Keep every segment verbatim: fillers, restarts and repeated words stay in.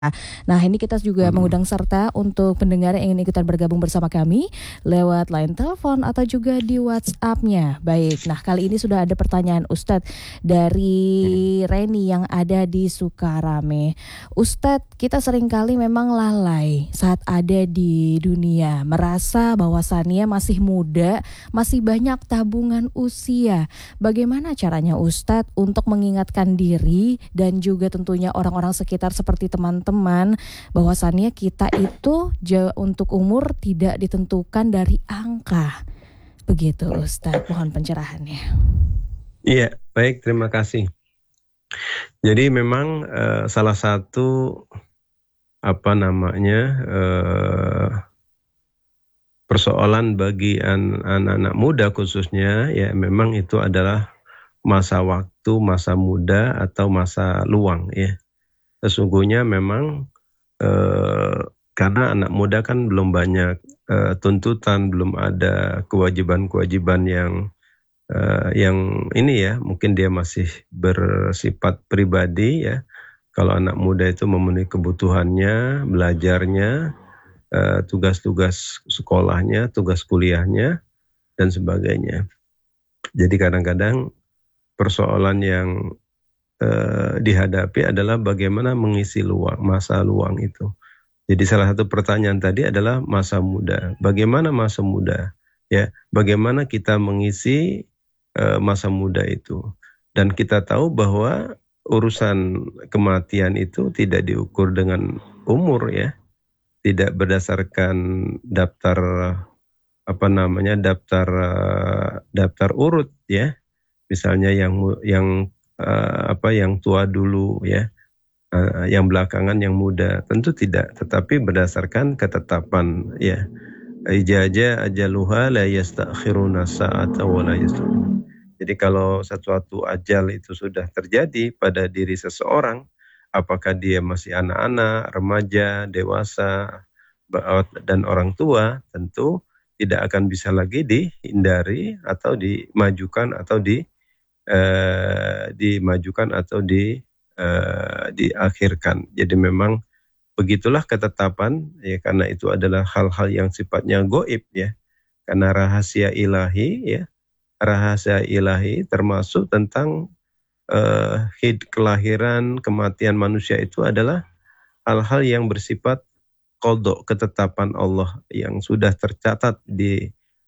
Nah, ini kita juga Mhm. mengundang serta untuk pendengar yang ingin ikutan bergabung bersama kami lewat line telepon atau juga di WhatsApp-nya. Baik, nah kali ini sudah ada pertanyaan Ustadz Mhm. dari Reni yang ada di Sukarame. Ustadz, kita seringkali memang lalai saat ada di dunia, merasa bahwasannya masih muda, masih banyak tabungan usia. Bagaimana caranya Ustadz untuk mengingatkan diri dan juga tentunya orang-orang sekitar seperti teman-teman teman bahwasannya kita itu ja, untuk umur tidak ditentukan dari angka. Begitu Ustadz, mohon pencerahannya. Iya, baik, terima kasih. Jadi memang uh, salah satu apa namanya uh, persoalan bagi an- anak-anak muda khususnya ya memang itu adalah masa waktu, masa muda atau masa luang ya. Sesungguhnya memang uh, karena anak muda kan belum banyak uh, tuntutan, belum ada kewajiban-kewajiban yang uh, yang ini ya, mungkin dia masih bersifat pribadi ya. Kalau anak muda itu memenuhi kebutuhannya, belajarnya, uh, tugas-tugas sekolahnya, tugas kuliahnya, dan sebagainya. Jadi kadang-kadang persoalan yang uh, dihadapi adalah bagaimana mengisi luang, masa luang itu. Jadi salah satu pertanyaan tadi adalah masa muda. Bagaimana masa muda? Ya, bagaimana kita mengisi uh, masa muda itu? Dan kita tahu bahwa urusan kematian itu tidak diukur dengan umur ya, tidak berdasarkan daftar apa namanya daftar uh, daftar urut ya. Misalnya yang yang uh, apa yang tua dulu ya. Uh, yang belakangan yang muda tentu tidak, tetapi berdasarkan ketetapan ya ijaja ajaluha la yastakhiruna sa'ata wa la yastaqdimun. Jadi kalau sesuatu ajal itu sudah terjadi pada diri seseorang, apakah dia masih anak-anak, remaja, dewasa, dan orang tua, tentu tidak akan bisa lagi dihindari atau dimajukan atau di eh, dimajukan atau di Uh, diakhirkan. Jadi memang begitulah ketetapan ya, karena itu adalah hal-hal yang sifatnya goib ya, karena rahasia ilahi ya, rahasia ilahi termasuk tentang uh, hid kelahiran kematian manusia itu adalah hal-hal yang bersifat qadha, ketetapan Allah yang sudah tercatat di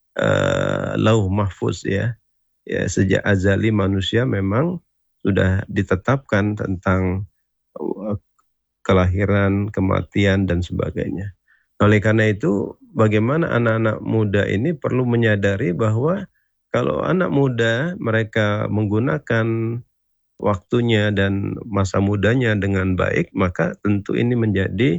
uh, lauh mahfuz ya. Ya, sejak azali manusia memang sudah ditetapkan tentang uh, kelahiran, kematian, dan sebagainya. Oleh karena itu, bagaimana anak-anak muda ini perlu menyadari bahwa kalau anak muda mereka menggunakan waktunya dan masa mudanya dengan baik, maka tentu ini menjadi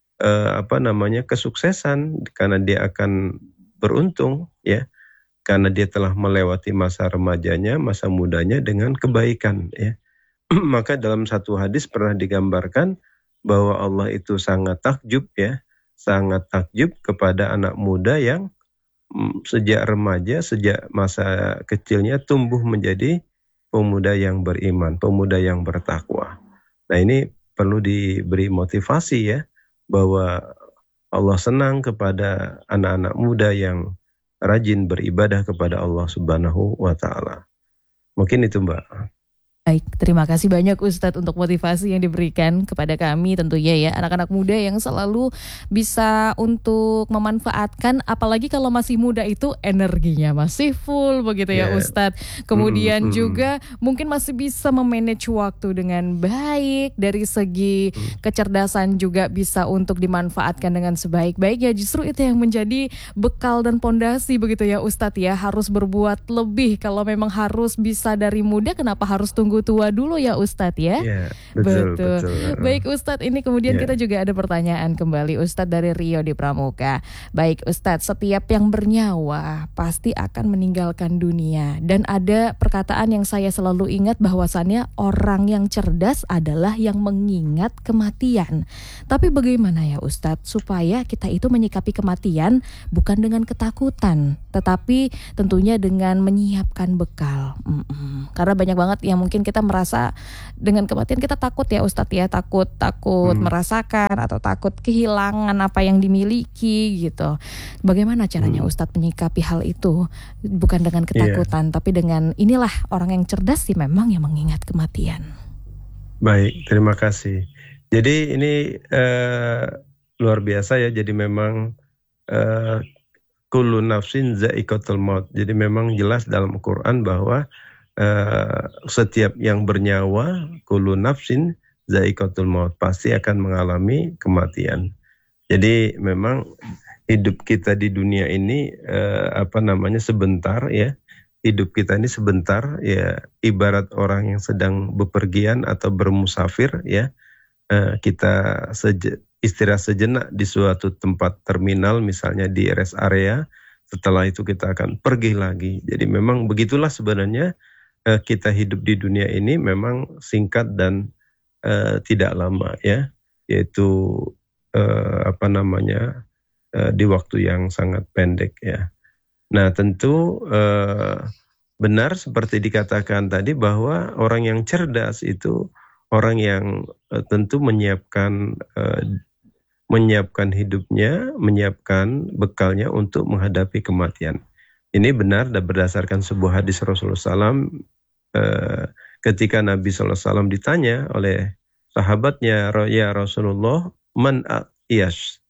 uh, apa namanya kesuksesan karena dia akan beruntung ya. Karena dia telah melewati masa remajanya, masa mudanya dengan kebaikan ya. Maka dalam satu hadis pernah digambarkan bahwa Allah itu sangat takjub ya, sangat takjub kepada anak muda yang mm, sejak remaja, sejak masa kecilnya tumbuh menjadi pemuda yang beriman, pemuda yang bertakwa. Nah, ini perlu diberi motivasi ya, bahwa Allah senang kepada anak-anak muda yang rajin beribadah kepada Allah Subhanahu wa Ta'ala. Mungkin itu, Mbak. Baik, terima kasih banyak Ustadz untuk motivasi yang diberikan kepada kami tentunya ya, anak-anak muda yang selalu bisa untuk memanfaatkan, apalagi kalau masih muda itu energinya masih full begitu ya, Yeah. Ustadz. Kemudian mm, juga mungkin masih bisa memanage waktu dengan baik, dari segi mm. kecerdasan juga bisa untuk dimanfaatkan dengan sebaik-baiknya. Justru itu yang menjadi bekal dan pondasi begitu ya Ustadz ya, harus berbuat lebih. Kalau memang harus bisa dari muda, kenapa harus tunggu tua dulu ya Ustadz ya? Yeah, betul, betul. Baik Ustadz, ini kemudian yeah. kita juga ada pertanyaan kembali Ustadz dari Rio di Pramuka. Baik Ustadz, setiap yang bernyawa pasti akan meninggalkan dunia. Dan ada perkataan yang saya selalu ingat bahwasannya orang yang cerdas adalah yang mengingat kematian. Tapi bagaimana ya Ustadz supaya kita itu menyikapi kematian bukan dengan ketakutan, tetapi tentunya dengan menyiapkan bekal. Mm-mm. Karena banyak banget yang mungkin kita merasa dengan kematian kita takut ya Ustadz ya, takut takut hmm. merasakan atau takut kehilangan apa yang dimiliki gitu. Bagaimana caranya hmm. Ustadz menyikapi hal itu? Bukan dengan ketakutan, yeah. tapi dengan inilah orang yang cerdas sih memang yang mengingat kematian. Baik, terima kasih. Jadi ini uh, luar biasa ya. Jadi memang uh, kullu nafsin za'iqatul maut. Jadi memang jelas dalam Al-Quran bahwa uh, setiap yang bernyawa, kullu nafsin za'iqatul maut, pasti akan mengalami kematian. Jadi memang hidup kita di dunia ini uh, apa namanya sebentar ya. Hidup kita ini sebentar ya, ibarat orang yang sedang bepergian atau bermusafir ya. Uh, kita seje, istirahat sejenak di suatu tempat terminal, misalnya di rest area. Setelah itu kita akan pergi lagi. Jadi memang begitulah sebenarnya uh, kita hidup di dunia ini memang singkat dan uh, tidak lama ya, yaitu uh, apa namanya uh, di waktu yang sangat pendek ya. Nah tentu uh, benar seperti dikatakan tadi bahwa orang yang cerdas itu orang yang uh, tentu menyiapkan uh, menyiapkan hidupnya, menyiapkan bekalnya untuk menghadapi kematian. Ini benar dan berdasarkan sebuah hadis Rasulullah shallallahu alaihi wasallam uh, ketika Nabi shallallahu alaihi wasallam ditanya oleh sahabatnya, ya Rasulullah, man a'yas?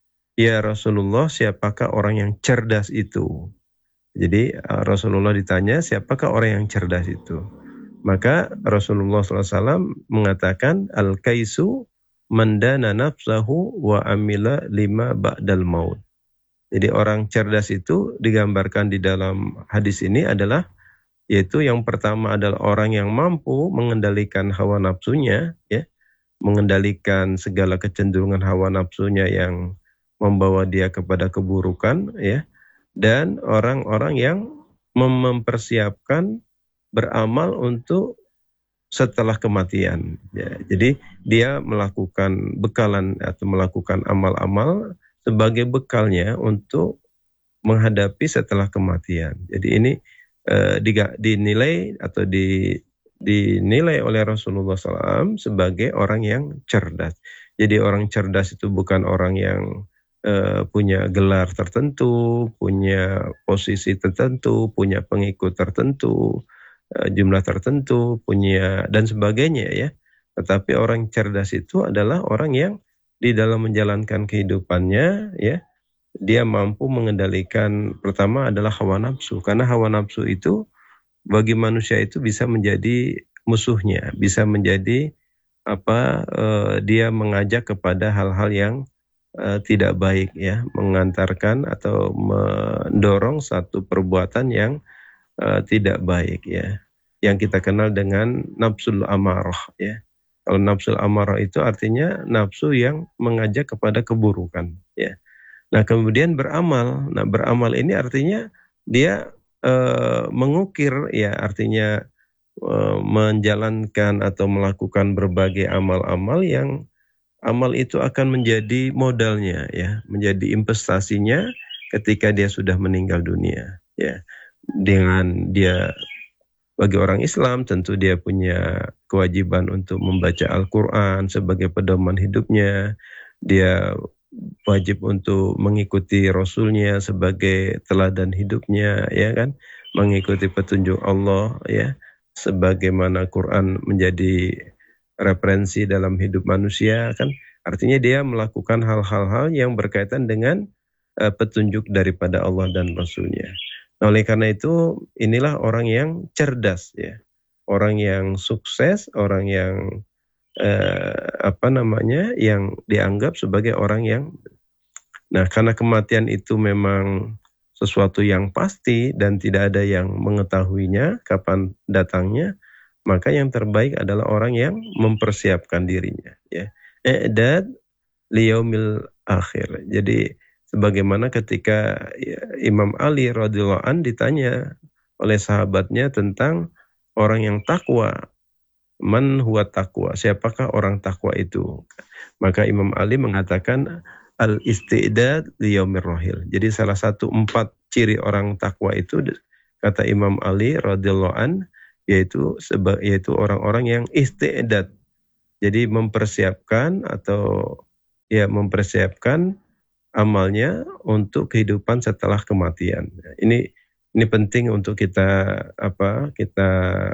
Ya Rasulullah, siapakah orang yang cerdas itu? Jadi uh, Rasulullah ditanya, siapakah orang yang cerdas itu? Maka Rasulullah shallallahu alaihi wasallam mengatakan, al-kaisu mandana nafsahu wa amila lima ba'dal maut. Jadi orang cerdas itu digambarkan di dalam hadis ini adalah, yaitu yang pertama adalah orang yang mampu mengendalikan hawa nafsunya, ya, mengendalikan segala kecenderungan hawa nafsunya yang membawa dia kepada keburukan, ya, dan orang-orang yang mempersiapkan beramal untuk setelah kematian. Ya, jadi dia melakukan bekalan atau melakukan amal-amal sebagai bekalnya untuk menghadapi setelah kematian. Jadi ini eh, dinilai atau di, dinilai oleh Rasulullah shallallahu alaihi wasallam sebagai orang yang cerdas. Jadi orang cerdas itu bukan orang yang eh, punya gelar tertentu, punya posisi tertentu, punya pengikut tertentu, jumlah tertentu, punya dan sebagainya ya. Tetapi orang cerdas itu adalah orang yang di dalam menjalankan kehidupannya ya, dia mampu mengendalikan, pertama adalah hawa nafsu, karena hawa nafsu itu bagi manusia itu bisa menjadi musuhnya, bisa menjadi apa eh, dia mengajak kepada hal-hal yang eh, tidak baik ya, mengantarkan atau mendorong satu perbuatan yang Uh, tidak baik ya, yang kita kenal dengan nafsul amarah ya. Kalau nafsul amarah itu artinya nafsu yang mengajak kepada keburukan ya. Nah kemudian beramal, nah beramal ini artinya dia uh, mengukir ya, artinya uh, menjalankan atau melakukan berbagai amal-amal yang amal itu akan menjadi modalnya ya, menjadi investasinya ketika dia sudah meninggal dunia ya. Dengan dia, bagi orang Islam tentu dia punya kewajiban untuk membaca Al-Quran sebagai pedoman hidupnya. Dia wajib untuk mengikuti Rasulnya sebagai teladan hidupnya, ya kan, mengikuti petunjuk Allah ya, sebagaimana Quran menjadi referensi dalam hidup manusia kan. Artinya dia melakukan hal-hal yang berkaitan dengan uh, petunjuk daripada Allah dan Rasulnya. Nah, oleh karena itu inilah orang yang cerdas ya, orang yang sukses, orang yang eh, apa namanya, yang dianggap sebagai orang yang, nah karena kematian itu memang sesuatu yang pasti dan tidak ada yang mengetahuinya kapan datangnya, maka yang terbaik adalah orang yang mempersiapkan dirinya ya. I'dad liyaumil akhir. Jadi sebagaimana ketika Imam Ali radhiyallahu an ditanya oleh sahabatnya tentang orang yang takwa, man huwa takwa, siapakah orang takwa itu? Maka Imam Ali mengatakan al-istidad liyaumir rahil. Jadi salah satu empat ciri orang takwa itu, kata Imam Ali radhiyallahu an, yaitu seba, yaitu orang-orang yang isti'dad. Jadi mempersiapkan atau ya mempersiapkan amalnya untuk kehidupan setelah kematian. Ini ini penting untuk kita apa? Kita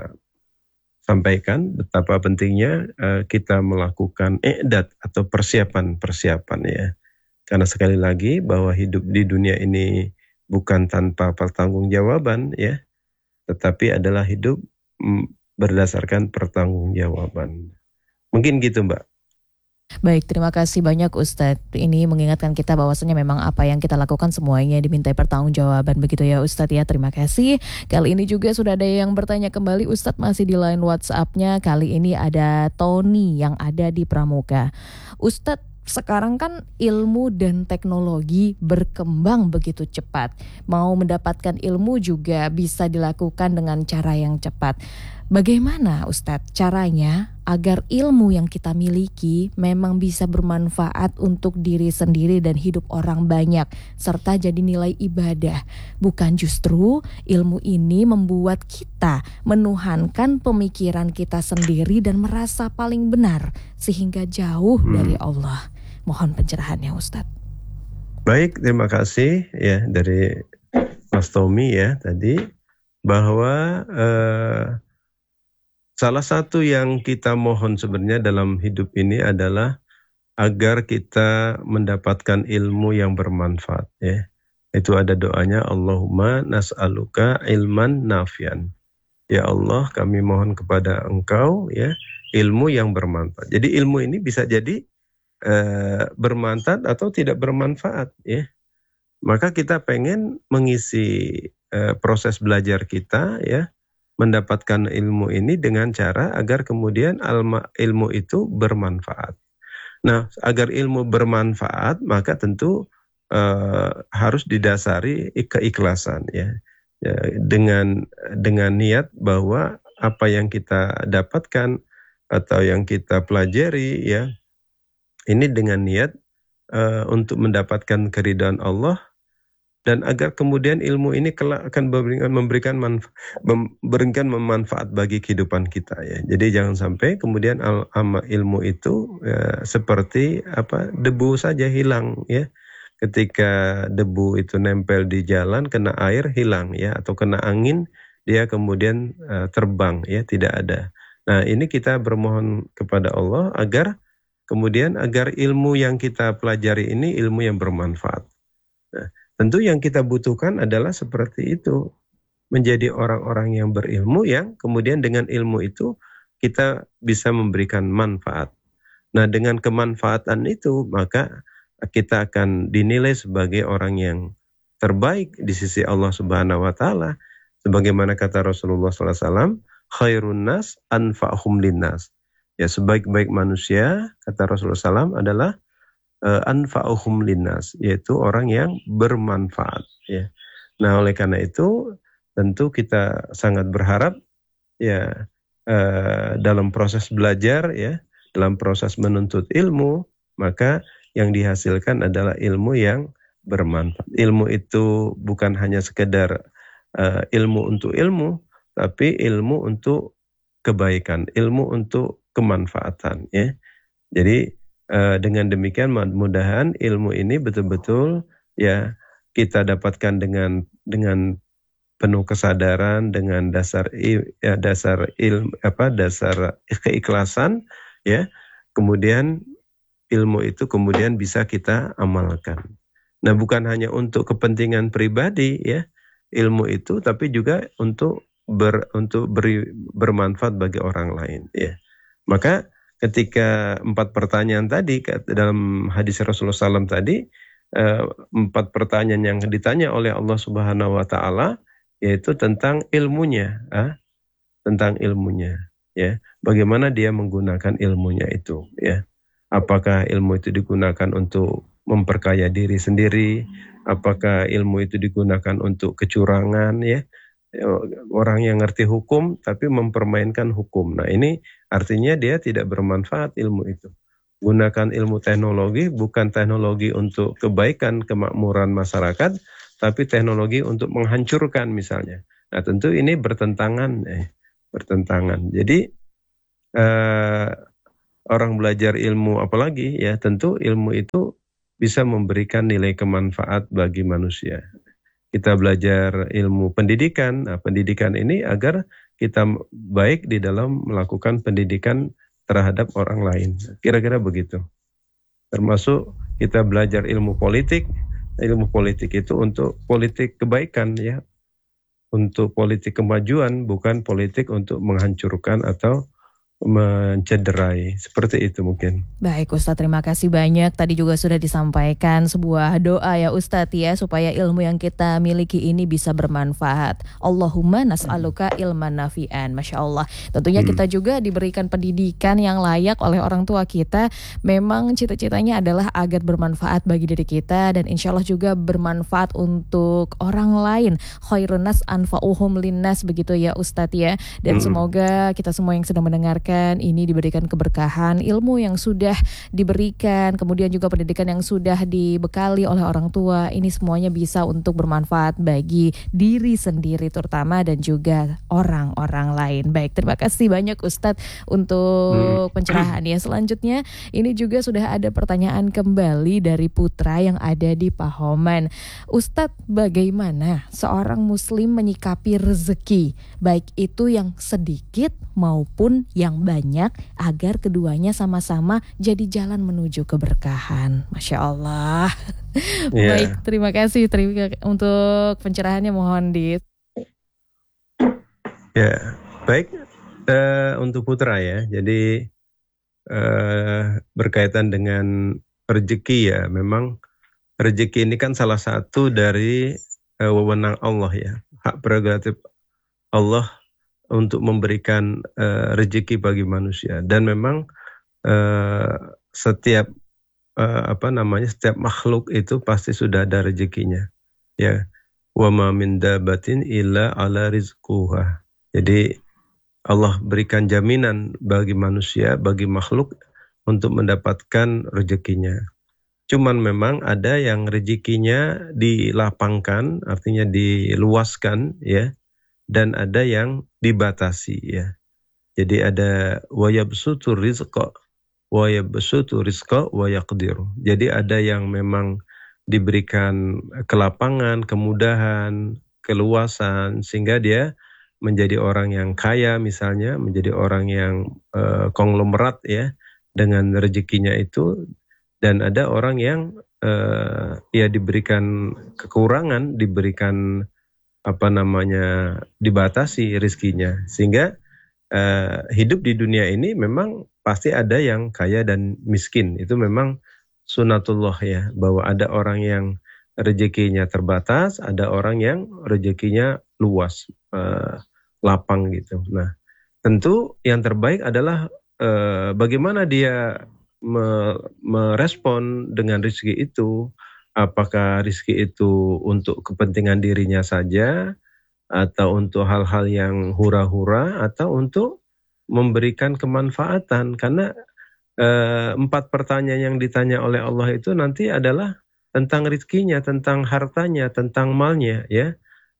sampaikan betapa pentingnya uh, kita melakukan i'dad atau persiapan-persiapan ya. Karena sekali lagi bahwa hidup di dunia ini bukan tanpa pertanggungjawaban ya, tetapi adalah hidup mm, berdasarkan pertanggungjawaban. Mungkin gitu, Mbak. Baik, terima kasih banyak Ustadz. Ini mengingatkan kita bahwasanya memang apa yang kita lakukan semuanya dimintai pertanggungjawaban, begitu ya Ustadz ya. Terima kasih. Kali ini juga sudah ada yang bertanya kembali Ustadz, masih di line WhatsApp-nya. Kali ini ada Tony yang ada di Pramuka. Ustadz, sekarang kan ilmu dan teknologi berkembang begitu cepat. Mau mendapatkan ilmu juga bisa dilakukan dengan cara yang cepat. Bagaimana Ustadz caranya agar ilmu yang kita miliki memang bisa bermanfaat untuk diri sendiri dan hidup orang banyak, serta jadi nilai ibadah? Bukan justru ilmu ini membuat kita menuhankan pemikiran kita sendiri dan merasa paling benar sehingga jauh hmm. dari Allah. Mohon pencerahannya Ustadz. Baik, terima kasih ya dari Mas Tommy ya tadi, bahwa eh, salah satu yang kita mohon sebenarnya dalam hidup ini adalah agar kita mendapatkan ilmu yang bermanfaat ya. Itu ada doanya, Allahumma nas'aluka ilman nafian. Ya Allah, kami mohon kepada Engkau ya ilmu yang bermanfaat. Jadi ilmu ini bisa jadi eh, bermanfaat atau tidak bermanfaat ya. Maka kita pengen mengisi eh, proses belajar kita ya, mendapatkan ilmu ini dengan cara agar kemudian alma, ilmu itu bermanfaat. Nah, agar ilmu bermanfaat maka tentu uh, harus didasari keikhlasan ya. ya. Dengan dengan niat bahwa apa yang kita dapatkan atau yang kita pelajari ya, ini dengan niat uh, untuk mendapatkan keridhaan Allah, dan agar kemudian ilmu ini kelak akan memberikan memberikan, manfa- memberikan manfaat bagi kehidupan kita ya. Jadi jangan sampai kemudian al- ilmu itu ya, seperti apa debu saja hilang ya. Ketika debu itu nempel di jalan, kena air hilang ya, atau kena angin dia kemudian uh, terbang ya, tidak ada. Nah, ini kita bermohon kepada Allah agar kemudian agar ilmu yang kita pelajari ini ilmu yang bermanfaat. Nah, tentu yang kita butuhkan adalah seperti itu, menjadi orang-orang yang berilmu yang kemudian dengan ilmu itu kita bisa memberikan manfaat. Nah, dengan kemanfaatan itu maka kita akan dinilai sebagai orang yang terbaik di sisi Allah Subhanahu wa taala. Sebagaimana kata Rasulullah sallallahu alaihi wasallam, khairun nas anfa'hum linnas. Ya, sebaik-baik manusia kata Rasulullah sallallahu alaihi wasallam adalah Uh, anfa'uhum linnas, yaitu orang yang bermanfaat ya. Nah, oleh karena itu tentu kita sangat berharap ya uh, dalam proses belajar ya, dalam proses menuntut ilmu, maka yang dihasilkan adalah ilmu yang bermanfaat. Ilmu itu bukan hanya sekedar uh, ilmu untuk ilmu, tapi ilmu untuk kebaikan, ilmu untuk kemanfaatan ya. Jadi Uh, dengan demikian mudah-mudahan ilmu ini betul-betul ya kita dapatkan dengan dengan penuh kesadaran, dengan dasar il, ya dasar ilmu apa dasar keikhlasan ya. Kemudian ilmu itu kemudian bisa kita amalkan. Nah, bukan hanya untuk kepentingan pribadi ya ilmu itu, tapi juga untuk ber, untuk beri, bermanfaat bagi orang lain ya. Maka ketika empat pertanyaan tadi dalam hadis Rasulullah sallallahu alaihi wasallam tadi, empat pertanyaan yang ditanya oleh Allah Subhanahu wa taala yaitu tentang ilmunya, ah, tentang ilmunya, ya. Bagaimana dia menggunakan ilmunya itu, ya. Apakah ilmu itu digunakan untuk memperkaya diri sendiri? Apakah ilmu itu digunakan untuk kecurangan, ya? Orang yang ngerti hukum tapi mempermainkan hukum. Nah, ini artinya dia tidak bermanfaat ilmu itu. Gunakan ilmu teknologi bukan teknologi untuk kebaikan kemakmuran masyarakat, tapi teknologi untuk menghancurkan misalnya. Nah, tentu ini bertentangan eh, bertentangan. Jadi uh, orang belajar ilmu apalagi ya, tentu ilmu itu bisa memberikan nilai kemanfaat bagi manusia. Kita belajar ilmu pendidikan, nah, pendidikan ini agar kita baik di dalam melakukan pendidikan terhadap orang lain. Kira-kira begitu. Termasuk kita belajar ilmu politik, ilmu politik itu untuk politik kebaikan ya, untuk politik kemajuan, bukan politik untuk menghancurkan atau mencederai. Seperti itu mungkin. Baik Ustadz, terima kasih banyak. Tadi juga sudah disampaikan sebuah doa ya Ustadz ya, supaya ilmu yang kita miliki ini bisa bermanfaat. Allahumma nas'aluka ilman nafi'an. Masya Allah. Tentunya kita juga diberikan pendidikan yang layak oleh orang tua kita. Memang cita-citanya adalah agar bermanfaat bagi diri kita, dan insya Allah juga bermanfaat untuk orang lain. Khairun nas anfa'uhum linnas, begitu ya Ustadz ya. Dan semoga kita semua yang sedang mendengarkan ini diberikan keberkahan, ilmu yang sudah diberikan, kemudian juga pendidikan yang sudah dibekali oleh orang tua, ini semuanya bisa untuk bermanfaat bagi diri sendiri terutama, dan juga orang-orang lain. Baik, terima kasih banyak Ustadz untuk pencerahan ya. Selanjutnya ini juga sudah ada pertanyaan kembali dari Putra yang ada di Pahoman. Ustadz, bagaimana seorang muslim menyikapi rezeki, baik itu yang sedikit maupun yang banyak, agar keduanya sama-sama jadi jalan menuju keberkahan? Masya Allah. Yeah. Baik, terima kasih terima untuk pencerahannya, mohon di. Ya, baik uh, untuk Putra ya. Jadi uh, berkaitan dengan rezeki ya, memang rezeki ini kan salah satu dari uh, wewenang Allah ya, hak prerogatif Allah untuk memberikan uh, rezeki bagi manusia. Dan memang uh, setiap uh, apa namanya setiap makhluk itu pasti sudah ada rezekinya. Ya, wa ma min dabatin illa ala rizquha. Jadi Allah berikan jaminan bagi manusia, bagi makhluk untuk mendapatkan rezekinya. Cuman memang ada yang rezekinya dilapangkan, artinya diluaskan ya, dan ada yang dibatasi ya. Jadi ada wa yabsutu rizqa wa yabsutu rizqa wa yaqdiru. Jadi ada yang memang diberikan kelapangan, kemudahan, keluasan, sehingga dia menjadi orang yang kaya misalnya, menjadi orang yang uh, konglomerat ya dengan rezekinya itu. Dan ada orang yang uh, ya diberikan kekurangan, diberikan apa namanya dibatasi rizkinya, sehingga uh, hidup di dunia ini memang pasti ada yang kaya dan miskin. Itu memang sunatullah ya, bahwa ada orang yang rezekinya terbatas, ada orang yang rezekinya luas, uh, lapang gitu. Nah, tentu yang terbaik adalah uh, bagaimana dia me- merespon dengan rezeki itu. Apakah rezeki itu untuk kepentingan dirinya saja, atau untuk hal-hal yang hura-hura, atau untuk memberikan kemanfaatan. Karena eh, empat pertanyaan yang ditanya oleh Allah itu nanti adalah tentang rezekinya, tentang hartanya, tentang malnya ya.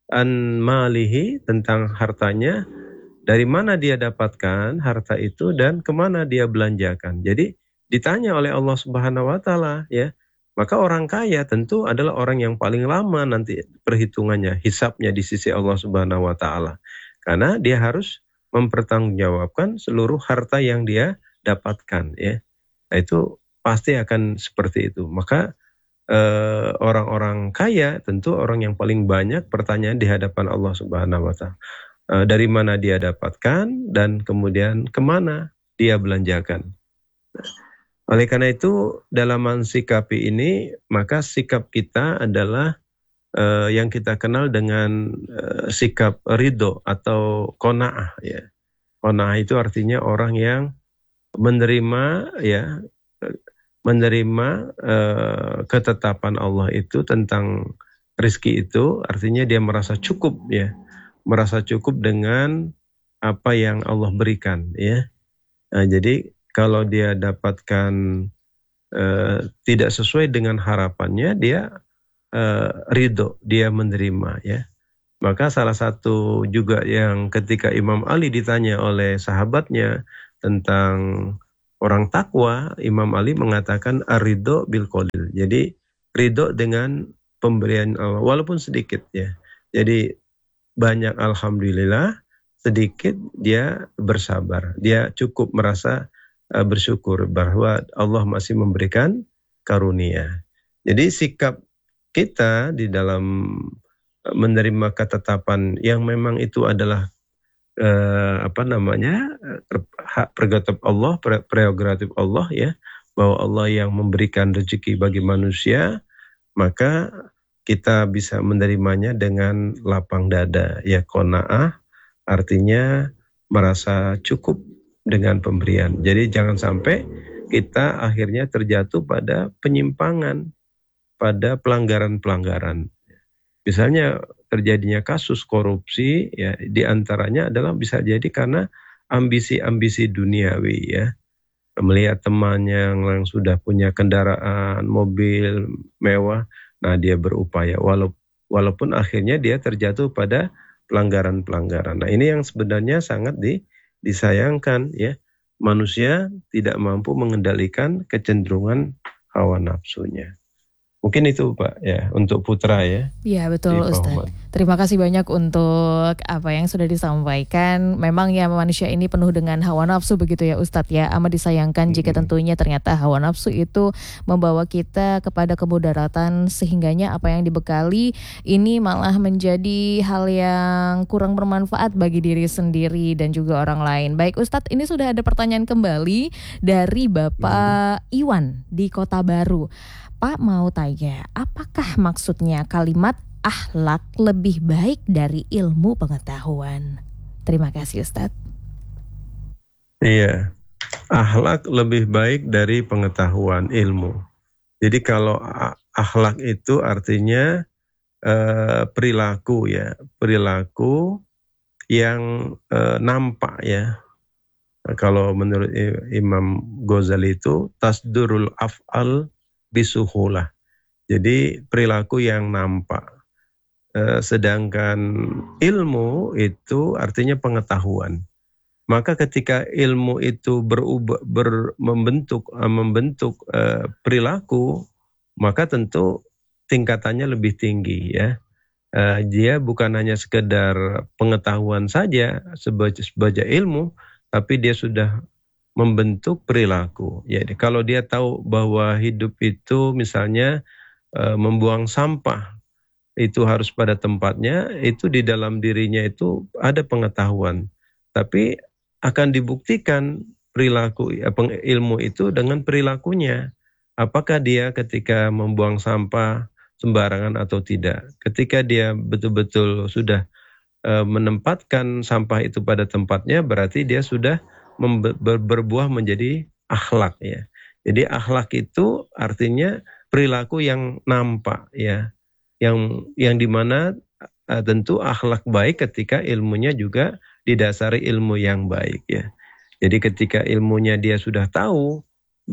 An malihi, tentang hartanya, dari mana dia dapatkan harta itu dan kemana dia belanjakan. Jadi ditanya oleh Allah Subhanahu wa taala ya. Maka orang kaya tentu adalah orang yang paling lama nanti perhitungannya, hisabnya di sisi Allah Subhanahu wa taala. Karena dia harus mempertanggungjawabkan seluruh harta yang dia dapatkan ya. Nah, itu pasti akan seperti itu. Maka eh, orang-orang kaya tentu orang yang paling banyak pertanyaan di hadapan Allah Subhanahu wa taala. Eh, dari mana dia dapatkan dan kemudian kemana dia belanjakan. Oleh karena itu, dalam mensikapi ini, maka sikap kita adalah uh, yang kita kenal dengan uh, sikap ridho atau qanaah ya. Qanaah itu artinya orang yang menerima ya, menerima uh, ketetapan Allah itu tentang rezeki itu, artinya dia merasa cukup ya, merasa cukup dengan apa yang Allah berikan ya. Nah, jadi kalau dia dapatkan uh, tidak sesuai dengan harapannya, dia uh, ridho, dia menerima ya. Maka salah satu juga yang ketika Imam Ali ditanya oleh sahabatnya tentang orang takwa, Imam Ali mengatakan ar-ridho bil qalil. Jadi ridho dengan pemberian Allah walaupun sedikit ya. Jadi banyak alhamdulillah, sedikit dia bersabar. Dia cukup merasa uh, bersyukur bahwa Allah masih memberikan karunia. Jadi sikap kita di dalam menerima ketetapan yang memang itu adalah eh, apa namanya hak prerogatif Allah, prerogatif Allah ya, bahwa Allah yang memberikan rezeki bagi manusia, maka kita bisa menerimanya dengan lapang dada ya, qanaah, artinya merasa cukup dengan pemberian. Jadi jangan sampai kita akhirnya terjatuh pada penyimpangan, pada pelanggaran-pelanggaran. Misalnya terjadinya kasus korupsi ya, diantaranya adalah bisa jadi karena ambisi-ambisi duniawi ya, melihat temannya yang sudah punya kendaraan mobil mewah, nah dia berupaya walaupun, walaupun akhirnya dia terjatuh pada pelanggaran-pelanggaran. Nah ini yang sebenarnya sangat di, disayangkan ya, manusia tidak mampu mengendalikan kecenderungan hawa nafsunya. Mungkin itu Pak ya untuk Putra ya. Iya betul Ustaz. Terima kasih banyak untuk apa yang sudah disampaikan. Memang ya manusia ini penuh dengan hawa nafsu begitu ya Ustadz ya. Amat disayangkan jika tentunya ternyata hawa nafsu itu membawa kita kepada kemudaratan, sehingganya apa yang dibekali ini malah menjadi hal yang kurang bermanfaat bagi diri sendiri dan juga orang lain. Baik Ustadz, ini sudah ada pertanyaan kembali dari Bapak hmm. Iwan di Kota Baru. Pak mau tanya, apakah maksudnya kalimat akhlak lebih baik dari ilmu pengetahuan? Terima kasih Ustadz. Iya, akhlak lebih baik dari pengetahuan ilmu. Jadi kalau akhlak itu artinya eh, perilaku ya, perilaku yang eh, nampak ya. Kalau menurut Imam Ghazali itu tasdurul af'al bisuhulah. Jadi perilaku yang nampak. E, sedangkan ilmu itu artinya pengetahuan. Maka ketika ilmu itu berubah, ber, membentuk, membentuk e, perilaku, maka tentu tingkatannya lebih tinggi ya. E, dia bukan hanya sekedar pengetahuan saja sebagai, sebagai ilmu, tapi dia sudah membentuk perilaku. Jadi kalau dia tahu bahwa hidup itu misalnya e, membuang sampah itu harus pada tempatnya, itu di dalam dirinya itu ada pengetahuan. Tapi akan dibuktikan perilaku ilmu itu dengan perilakunya. Apakah dia ketika membuang sampah sembarangan atau tidak? Ketika dia betul-betul sudah e, menempatkan sampah itu pada tempatnya, berarti dia sudah Ber, berbuah menjadi akhlak ya. Jadi akhlak itu artinya perilaku yang nampak ya, yang yang dimana uh, tentu akhlak baik ketika ilmunya juga didasari ilmu yang baik ya. Jadi ketika ilmunya dia sudah tahu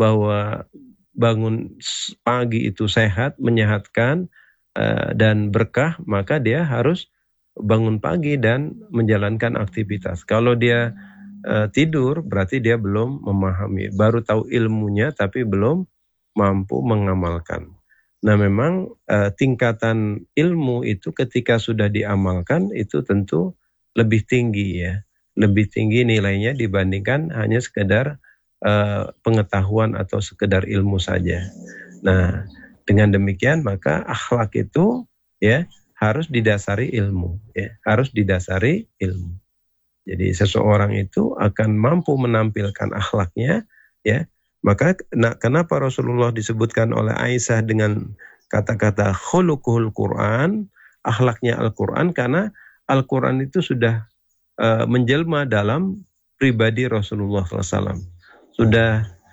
bahwa bangun pagi itu sehat, menyehatkan uh, dan berkah, maka dia harus bangun pagi dan menjalankan aktivitas. Kalau dia Uh, tidur berarti dia belum memahami, baru tahu ilmunya tapi belum mampu mengamalkan. Nah memang uh, tingkatan ilmu itu ketika sudah diamalkan itu tentu lebih tinggi ya, lebih tinggi nilainya dibandingkan hanya sekedar uh, pengetahuan atau sekedar ilmu saja. Nah dengan demikian maka akhlak itu ya harus didasari ilmu ya, harus didasari ilmu. Jadi seseorang itu akan mampu menampilkan akhlaknya, ya. Maka nah, kenapa Rasulullah disebutkan oleh Aisyah dengan kata-kata khuluqul Quran, akhlaknya Al-Quran, karena Al-Quran itu sudah uh, menjelma dalam pribadi Rasulullah shallallahu alaihi wasallam, sudah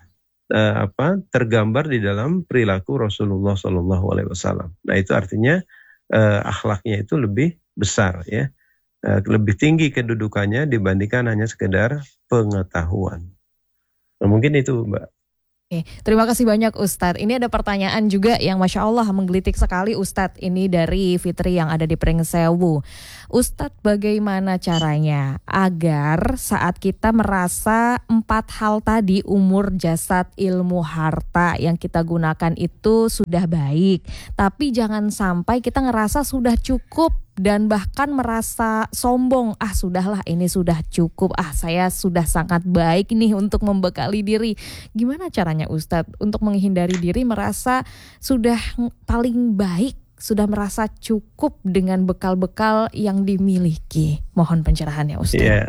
uh, apa tergambar di dalam perilaku Rasulullah shallallahu alaihi wasallam. Nah itu artinya uh, akhlaknya itu lebih besar, ya. Lebih tinggi kedudukannya dibandingkan hanya sekedar pengetahuan. Nah, mungkin itu Mbak. Terima kasih banyak Ustadz. Ini ada pertanyaan juga yang Masya Allah menggelitik sekali Ustadz. Ini dari Fitri yang ada di Pringsewu. Ustadz, bagaimana caranya agar saat kita merasa empat hal tadi, umur, jasad, ilmu, harta yang kita gunakan itu sudah baik, tapi jangan sampai kita ngerasa sudah cukup dan bahkan merasa sombong, ah sudahlah ini sudah cukup, ah saya sudah sangat baik nih untuk membekali diri. Gimana caranya Ustadz untuk menghindari diri merasa sudah paling baik, sudah merasa cukup dengan bekal-bekal yang dimiliki? Mohon pencerahannya Ustadz. Iya,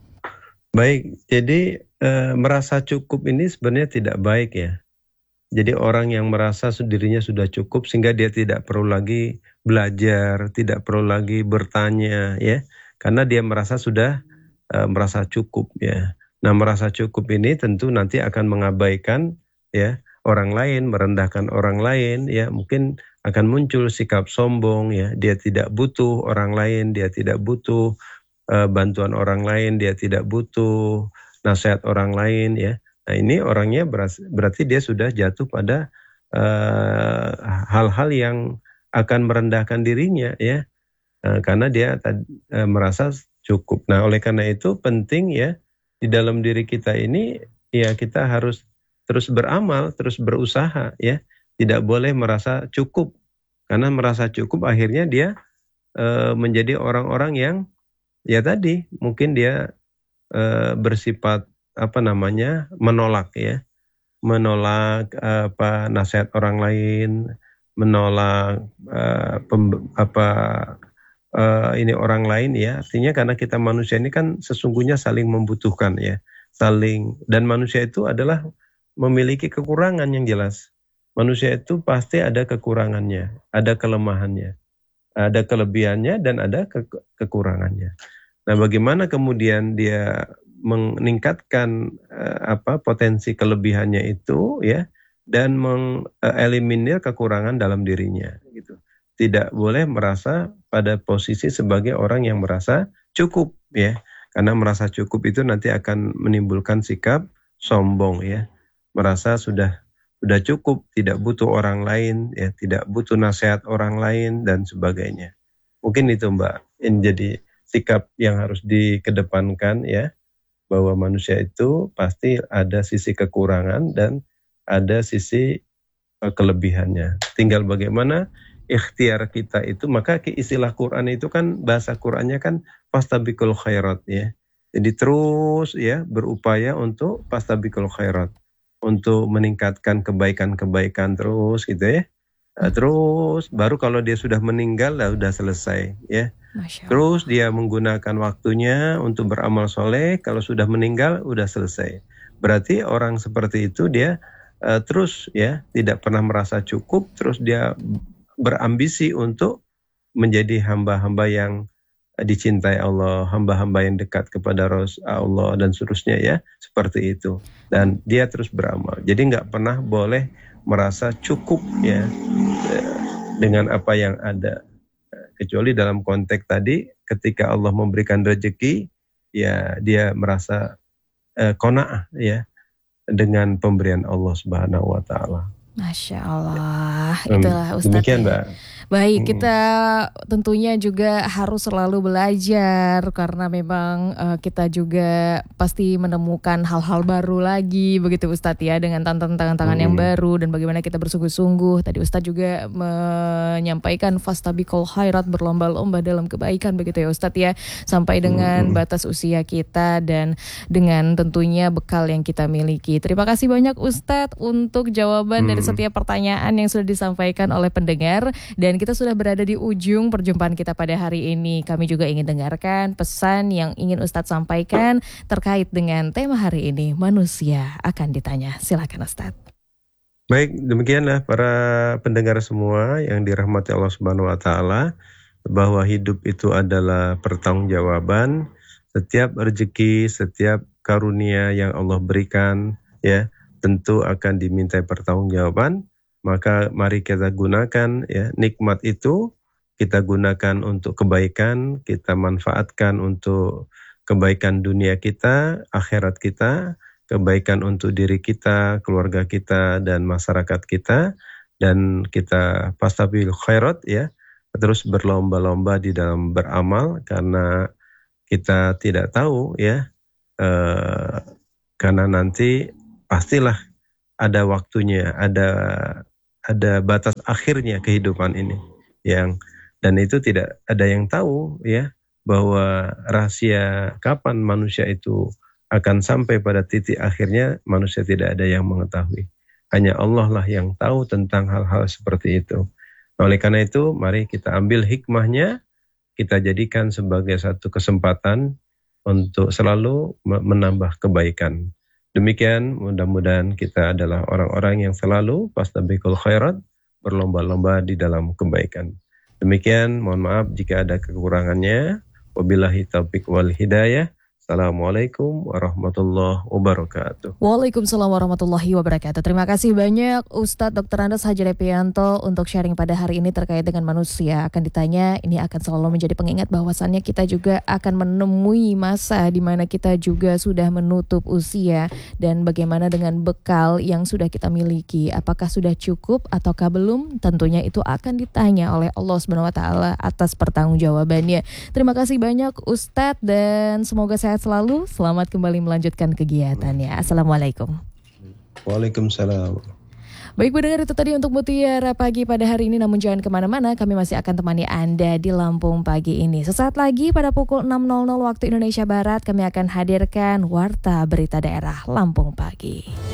baik. Jadi e, merasa cukup ini sebenarnya tidak baik ya. Jadi orang yang merasa dirinya sudah cukup sehingga dia tidak perlu lagi belajar, tidak perlu lagi bertanya ya, karena dia merasa sudah uh, merasa cukup ya. Nah, merasa cukup ini tentu nanti akan mengabaikan ya orang lain, merendahkan orang lain ya, mungkin akan muncul sikap sombong ya, dia tidak butuh orang lain, dia tidak butuh uh, bantuan orang lain, dia tidak butuh nasihat orang lain ya. Nah, ini orangnya berarti dia sudah jatuh pada uh, hal-hal yang akan merendahkan dirinya ya, uh, karena dia uh, merasa cukup. Nah, oleh karena itu penting ya di dalam diri kita ini ya kita harus terus beramal, terus berusaha ya, tidak boleh merasa cukup, karena merasa cukup akhirnya dia uh, menjadi orang-orang yang ya tadi mungkin dia uh, bersifat apa namanya menolak ya, menolak apa nasihat orang lain, menolak uh, pem, apa uh, ini orang lain ya. Artinya karena kita manusia ini kan sesungguhnya saling membutuhkan ya, saling, dan manusia itu adalah memiliki kekurangan yang jelas. Manusia itu pasti ada kekurangannya, ada kelemahannya, ada kelebihannya dan ada ke kekurangannya. Nah, bagaimana kemudian dia meningkatkan uh, apa potensi kelebihannya itu ya, dan mengeliminir kekurangan dalam dirinya gitu. Tidak boleh merasa pada posisi sebagai orang yang merasa cukup ya, karena merasa cukup itu nanti akan menimbulkan sikap sombong ya, merasa sudah sudah cukup, tidak butuh orang lain ya, tidak butuh nasihat orang lain dan sebagainya. Mungkin itu Mbak, ini jadi sikap yang harus dikedepankan ya, bahwa manusia itu pasti ada sisi kekurangan dan ada sisi uh, kelebihannya. Tinggal bagaimana ikhtiar kita itu, maka istilah Quran itu kan, bahasa Qurannya kan fastabiqul khairat ya. Jadi terus ya berupaya untuk fastabiqul khairat, untuk meningkatkan kebaikan-kebaikan terus gitu ya. Uh, terus baru kalau dia sudah meninggal lah udah selesai ya. Terus dia menggunakan waktunya untuk beramal soleh, kalau sudah meninggal udah selesai. Berarti orang seperti itu dia uh, terus ya tidak pernah merasa cukup, terus dia berambisi untuk menjadi hamba-hamba yang dicintai Allah, hamba-hamba yang dekat kepada Allah dan seterusnya ya, seperti itu. Dan dia terus beramal. Jadi nggak pernah boleh merasa cukup ya dengan apa yang ada. Kecuali dalam konteks tadi ketika Allah memberikan rezeki ya dia merasa eh, qanaah ya dengan pemberian Allah Subhanahu wa taala. Masya Allah, itulah Ustadz. Demikian Mbak. Baik, kita tentunya juga harus selalu belajar karena memang uh, kita juga pasti menemukan hal-hal baru lagi begitu Ustadz ya, dengan tantangan-tantangan hmm. yang baru dan bagaimana kita bersungguh-sungguh. Tadi Ustadz juga menyampaikan fastabiqul khairat, berlomba-lomba dalam kebaikan begitu ya Ustadz ya, sampai dengan hmm. batas usia kita dan dengan tentunya bekal yang kita miliki. Terima kasih banyak Ustadz untuk jawaban hmm. dari setiap pertanyaan yang sudah disampaikan oleh pendengar. Dan kita sudah berada di ujung perjumpaan kita pada hari ini. Kami juga ingin dengarkan pesan yang ingin Ustadz sampaikan terkait dengan tema hari ini, manusia akan ditanya. Silakan Ustadz. Baik, demikianlah para pendengar semua yang dirahmati Allah Subhanahu wa taala, bahwa hidup itu adalah pertanggungjawaban. Setiap rezeki, setiap karunia yang Allah berikan ya, tentu akan dimintai pertanggungjawaban. Maka mari kita gunakan ya nikmat itu, kita gunakan untuk kebaikan, kita manfaatkan untuk kebaikan dunia kita, akhirat kita, kebaikan untuk diri kita, keluarga kita, dan masyarakat kita, dan kita fastabiqul khairat ya, terus berlomba-lomba di dalam beramal karena kita tidak tahu ya, eh, karena nanti pastilah ada waktunya, ada ada batas akhirnya kehidupan ini, yang dan itu tidak ada yang tahu ya, bahwa rahasia kapan manusia itu akan sampai pada titik akhirnya, manusia tidak ada yang mengetahui. Hanya Allah lah yang tahu tentang hal-hal seperti itu. Oleh karena itu, mari kita ambil hikmahnya, kita jadikan sebagai satu kesempatan untuk selalu menambah kebaikan. Demikian, mudah-mudahan kita adalah orang-orang yang selalu fastabiqul khairat, berlomba-lomba di dalam kebaikan. Demikian, mohon maaf jika ada kekurangannya. Wabillahi taufiq wal hidayah. Assalamualaikum warahmatullahi wabarakatuh. Waalaikumsalam warahmatullahi wabarakatuh. Terima kasih banyak Ustadz doktor Andes Haji Repianto untuk sharing pada hari ini terkait dengan manusia akan ditanya. Ini akan selalu menjadi pengingat bahwasannya kita juga akan menemui masa di mana kita juga sudah menutup usia, dan bagaimana dengan bekal yang sudah kita miliki, apakah sudah cukup ataukah belum? Tentunya itu akan ditanya oleh Allah Subhanahu wa taala atas pertanggungjawabannya. Terima kasih banyak Ustadz, dan semoga sehat selalu. Selamat kembali melanjutkan kegiatannya. Assalamualaikum. Waalaikumsalam. Baik pendengar, itu tadi untuk Mutiara Pagi pada hari ini. Namun jangan kemana-mana, kami masih akan temani Anda di Lampung Pagi ini. Sesaat lagi pada pukul enam nol nol waktu Indonesia Barat, kami akan hadirkan Warta Berita Daerah Lampung Pagi.